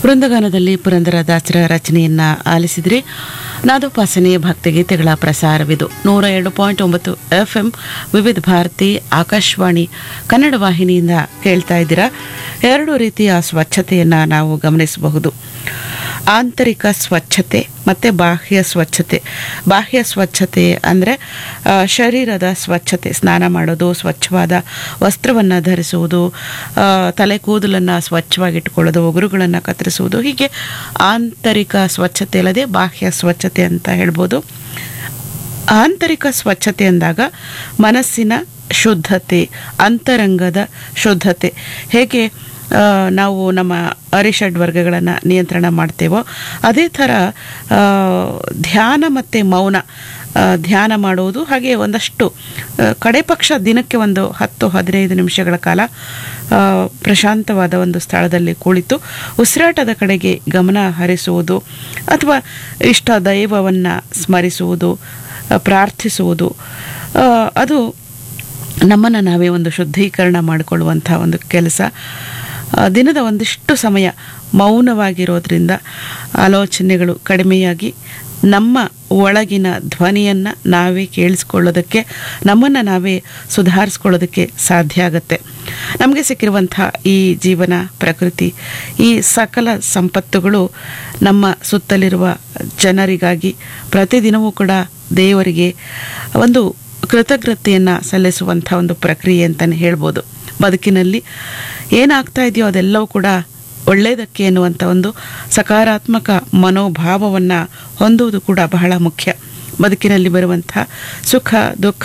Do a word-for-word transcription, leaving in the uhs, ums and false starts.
ವೃಂದಗಾನದಲ್ಲಿ ಪುರಂದರದಾಸರ ರಚನೆಯನ್ನ ಆಲಿಸಿದ್ರಿ. ನಾದೋಪಾಸನೆ ಭಕ್ತಿಗೀತೆಗಳ ಪ್ರಸಾರವಿದು ನೂರ ಎರಡು ಪಾಯಿಂಟ್ ಒಂಬತ್ತು ಎಫ್ ಎಂ ವಿವಿಧ ಭಾರತಿ ಆಕಾಶವಾಣಿ ಕನ್ನಡ ವಾಹಿನಿಯಿಂದ ಕೇಳ್ತಾ ಇದ್ದೀರಾ. ಎರಡು ರೀತಿಯ ಸ್ವಚ್ಛತೆಯನ್ನು ನಾವು ಗಮನಿಸಬಹುದು. ಆಂತರಿಕ ಸ್ವಚ್ಛತೆ ಮತ್ತು ಬಾಹ್ಯ ಸ್ವಚ್ಛತೆ. ಬಾಹ್ಯ ಸ್ವಚ್ಛತೆ ಅಂದರೆ ಶರೀರದ ಸ್ವಚ್ಛತೆ, ಸ್ನಾನ ಮಾಡೋದು, ಸ್ವಚ್ಛವಾದ ವಸ್ತ್ರವನ್ನು ಧರಿಸುವುದು, ತಲೆ ಕೂದಲನ್ನು ಸ್ವಚ್ಛವಾಗಿಟ್ಟುಕೊಳ್ಳೋದು, ಉಗುರುಗಳನ್ನು ಕತ್ತರಿಸುವುದು, ಹೀಗೆ ಆಂತರಿಕ ಸ್ವಚ್ಛತೆ ಅಲ್ಲದೆ ಬಾಹ್ಯ ಸ್ವಚ್ಛತೆ ಅಂತ ಹೇಳ್ಬೋದು. ಆಂತರಿಕ ಸ್ವಚ್ಛತೆ ಅಂದಾಗ ಮನಸ್ಸಿನ ಶುದ್ಧತೆ, ಅಂತರಂಗದ ಶುದ್ಧತೆ. ಹೇಗೆ ನಾವು ನಮ್ಮ ಅರಿಷಡ್ ವರ್ಗಗಳನ್ನು ನಿಯಂತ್ರಣ ಮಾಡ್ತೇವೋ ಅದೇ ಥರ ಧ್ಯಾನ ಮತ್ತು ಮೌನ, ಧ್ಯಾನ ಮಾಡುವುದು, ಹಾಗೆ ಒಂದಷ್ಟು ಕಡೆ ಪಕ್ಷ ದಿನಕ್ಕೆ ಒಂದು ಹತ್ತು ಹದಿನೈದು ನಿಮಿಷಗಳ ಕಾಲ ಪ್ರಶಾಂತವಾದ ಒಂದು ಸ್ಥಳದಲ್ಲಿ ಕುಳಿತು ಉಸಿರಾಟದ ಕಡೆಗೆ ಗಮನ ಹರಿಸುವುದು ಅಥವಾ ಇಷ್ಟ ದೈವವನ್ನು ಸ್ಮರಿಸುವುದು, ಪ್ರಾರ್ಥಿಸುವುದು, ಅದು ನಮ್ಮನ್ನು ನಾವೇ ಒಂದು ಶುದ್ಧೀಕರಣ ಮಾಡಿಕೊಳ್ಳುವಂಥ ಒಂದು ಕೆಲಸ. ದಿನದ ಒಂದಿಷ್ಟು ಸಮಯ ಮೌನವಾಗಿರೋದ್ರಿಂದ ಆಲೋಚನೆಗಳು ಕಡಿಮೆಯಾಗಿ ನಮ್ಮ ಒಳಗಿನ ಧ್ವನಿಯನ್ನು ನಾವೇ ಕೇಳಿಸ್ಕೊಳ್ಳೋದಕ್ಕೆ, ನಮ್ಮನ್ನು ನಾವೇ ಸುಧಾರಿಸ್ಕೊಳ್ಳೋದಕ್ಕೆ ಸಾಧ್ಯ ಆಗುತ್ತೆ. ನಮಗೆ ಸಿಕ್ಕಿರುವಂಥ ಈ ಜೀವನ, ಪ್ರಕೃತಿ, ಈ ಸಕಲ ಸಂಪತ್ತುಗಳು ನಮ್ಮ ಸುತ್ತಲಿರುವ ಜನರಿಗಾಗಿ ಪ್ರತಿದಿನವೂ ಕೂಡ ದೇವರಿಗೆ ಒಂದು ಕೃತಜ್ಞತೆಯನ್ನು ಸಲ್ಲಿಸುವಂಥ ಒಂದು ಪ್ರಕ್ರಿಯೆ ಅಂತಲೇ ಹೇಳ್ಬೋದು. ಬದುಕಿನಲ್ಲಿ ಏನಾಗ್ತಾ ಇದೆಯೋ ಅದೆಲ್ಲವೂ ಕೂಡ ಒಳ್ಳೆಯದಕ್ಕೆ ಎನ್ನುವಂಥ ಒಂದು ಸಕಾರಾತ್ಮಕ ಮನೋಭಾವವನ್ನು ಹೊಂದುವುದು ಕೂಡ ಬಹಳ ಮುಖ್ಯ. ಬದುಕಿನಲ್ಲಿ ಬರುವಂಥ ಸುಖ ದುಃಖ